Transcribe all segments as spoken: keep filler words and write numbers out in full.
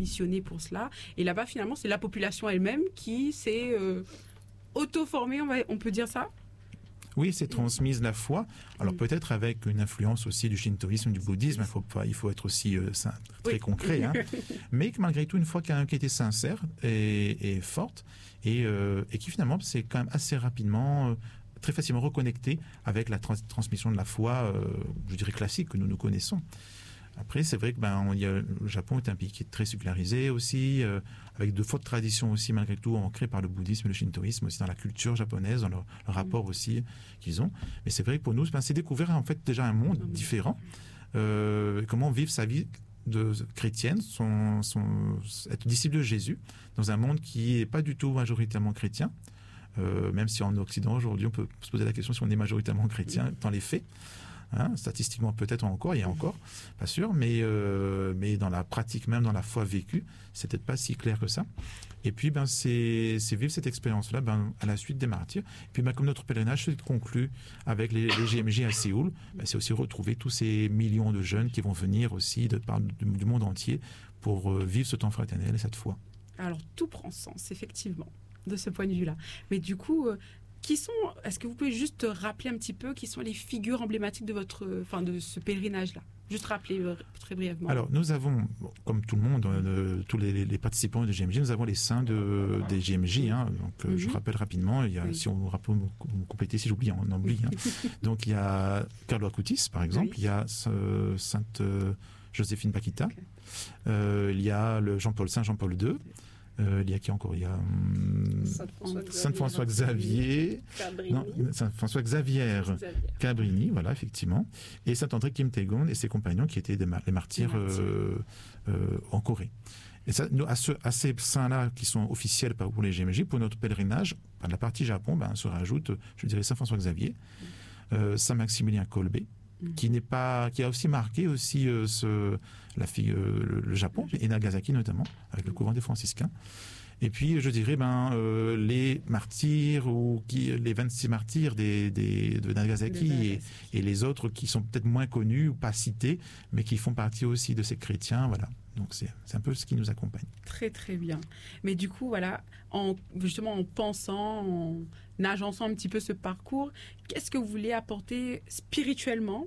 missionné pour cela. Et là-bas, finalement, c'est la population elle-même qui s'est euh, auto-formée, on, va, on peut dire ça? Oui, c'est transmise la foi. Alors mmh. peut-être avec une influence aussi du shintoïsme, du bouddhisme. Il faut pas, il faut être aussi euh, très oui. concret. Hein. Mais malgré tout, une foi qui a, qui a été sincère et, et forte, et, euh, et qui finalement, c'est quand même assez rapidement, euh, très facilement reconnecté avec la trans- transmission de la foi, euh, je dirais classique que nous nous connaissons. Après, c'est vrai que ben, il y a, le Japon est un pays qui est très sécularisé aussi, euh, avec de fortes traditions aussi, malgré tout, ancrées par le bouddhisme et le shintoïsme, aussi dans la culture japonaise, dans leur, leur rapport aussi qu'ils ont. Mais c'est vrai que pour nous, ben, c'est découvrir en fait déjà un monde différent, euh, comment vivre sa vie de chrétienne, son, son, être disciple de Jésus, dans un monde qui n'est pas du tout majoritairement chrétien, euh, même si en Occident, aujourd'hui, on peut se poser la question si on est majoritairement chrétien dans les faits. Hein, statistiquement peut-être encore, il y a encore, pas sûr, mais, euh, mais dans la pratique même, dans la foi vécue, c'est peut-être pas si clair que ça. Et puis, ben, c'est, c'est vivre cette expérience-là ben, à la suite des martyrs. Et puis, ben, comme notre pèlerinage se conclut avec les, les G M J à Séoul, ben, c'est aussi retrouver tous ces millions de jeunes qui vont venir aussi de, par, du, du monde entier pour euh, vivre ce temps fraternel et cette foi. Alors, tout prend sens, effectivement, de ce point de vue-là. Mais du coup... Euh, Qui sont, est-ce que vous pouvez juste rappeler un petit peu qui sont les figures emblématiques de votre, enfin de ce pèlerinage-là? Juste rappeler euh, très brièvement. Alors nous avons, bon, comme tout le monde, euh, tous les, les participants de G M J, nous avons les saints de, des G M J. Hein, donc euh, mm-hmm. je rappelle rapidement, il y a, oui. si on rappelle, vous complétez, si j'oublie, on oublie. Hein. Donc il y a Carlo Acutis, par exemple, oui. il y a euh, Sainte euh, Joséphine Paquita, okay. euh, il y a le Jean-Paul Saint Jean-Paul deux. Euh, il y a qui encore? Il y a hum, Saint-François Xavier, non, Saint-François Xavier Cabrini, voilà, effectivement, et Saint-André Kim Tae-gon et ses compagnons qui étaient des mar- les martyrs, martyrs. Euh, euh, en Corée. Et ça, nous, à, ce, à ces saints-là qui sont officiels pour les G M J, pour notre pèlerinage, par la partie Japon, ben, se rajoute, je dirais, Saint-François Xavier, euh, Saint-Maximilien Kolbe, qui n'est pas, qui a aussi marqué aussi euh, ce, la fille, euh, le, le Japon et Nagasaki notamment avec le couvent des franciscains. Et puis je dirais ben euh, les martyrs ou qui les vingt-six martyrs des, des de Nagasaki et, et les autres qui sont peut-être moins connus ou pas cités, mais qui font partie aussi de ces chrétiens, voilà. Donc c'est, c'est un peu ce qui nous accompagne. Très très bien. Mais du coup voilà, en, justement en pensant, en agençant un petit peu ce parcours, qu'est-ce que vous voulez apporter spirituellement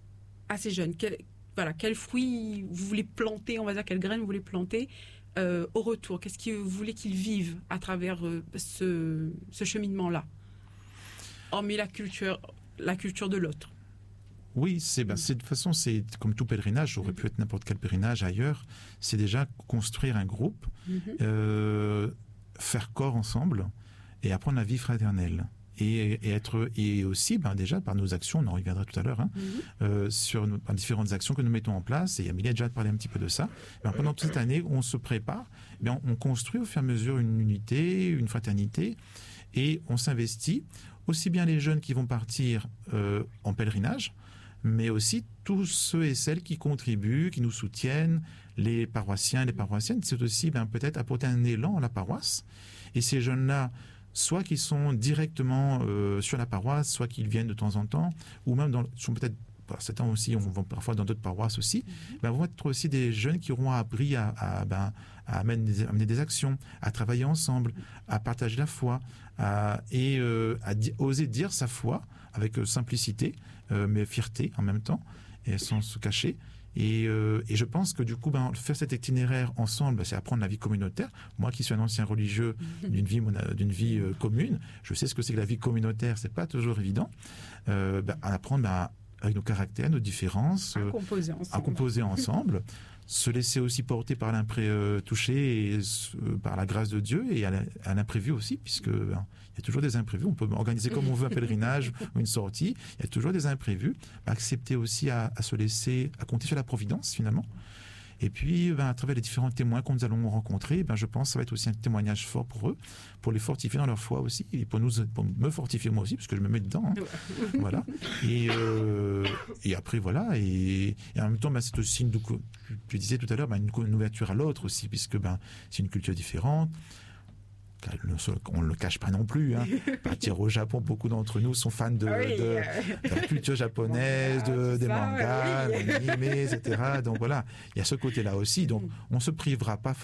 à ces jeunes? Quel, voilà, quels fruits vous voulez planter, on va dire, quelles graines vous voulez planter euh, au retour? Qu'est-ce que vous voulez qu'ils vivent à travers euh, ce, ce cheminement-là? Hormis la culture, la culture de l'autre. Oui, c'est, ben, c'est de toute façon, c'est comme tout pèlerinage, aurait pu être n'importe quel pèlerinage ailleurs, c'est déjà construire un groupe, mm-hmm. euh, faire corps ensemble et apprendre la vie fraternelle. Et, et être et aussi ben déjà par nos actions, on en reviendra tout à l'heure, hein, mm-hmm. euh, sur nos, par différentes actions que nous mettons en place. Et Amélie a déjà parlé un petit peu de ça. Ben, pendant toute cette année, on se prépare, ben, on construit au fur et à mesure une unité, une fraternité, et on s'investit aussi bien les jeunes qui vont partir euh, en pèlerinage, mais aussi tous ceux et celles qui contribuent, qui nous soutiennent, les paroissiens, les paroissiennes. C'est aussi ben, peut-être apporter un élan à la paroisse. Et ces jeunes-là, soit qu'ils sont directement euh, sur la paroisse, soit qu'ils viennent de temps en temps, ou même dans, sont peut-être, certains aussi, on va parfois dans d'autres paroisses aussi, mm-hmm. ben, vont être aussi des jeunes qui auront appris à, à, ben, à amener, des, amener des actions, à travailler ensemble, à partager la foi, à, et euh, à di- oser dire sa foi avec euh, simplicité, euh, mais fierté en même temps, et sans se cacher. Et, euh, et je pense que du coup, ben, faire cet itinéraire ensemble, ben, c'est apprendre la vie communautaire. Moi, qui suis un ancien religieux d'une vie, d'une vie euh, commune, je sais ce que c'est que la vie communautaire. C'est pas toujours évident. Euh, ben, à apprendre ben, avec nos caractères, nos différences, à euh, composer ensemble, à composer ensemble, se laisser aussi porter par l'imprévu, euh, toucher et, euh, par la grâce de Dieu et à, la, à l'imprévu aussi, puisque ben, il y a toujours des imprévus. On peut organiser comme on veut un pèlerinage ou une sortie. Il y a toujours des imprévus. Accepter aussi à, à se laisser, à compter sur la providence finalement. Et puis, ben, à travers les différents témoins que nous allons rencontrer, ben, je pense que ça va être aussi un témoignage fort pour eux, pour les fortifier dans leur foi aussi, et pour nous, pour me fortifier moi aussi, parce que je me mets dedans. Hein. Voilà. Et, euh, et après, voilà. Et, et en même temps, ben, c'est aussi une, je disais tout à l'heure, ben, une, une ouverture à l'autre aussi, puisque ben, c'est une culture différente. On ne le cache pas non plus. Hein. Partir au Japon, beaucoup d'entre nous sont fans de, oui, de, euh... de la culture japonaise, de, des ça, mangas, oui. animés, et cetera. Donc voilà, il y a ce côté-là aussi. Donc on ne se privera pas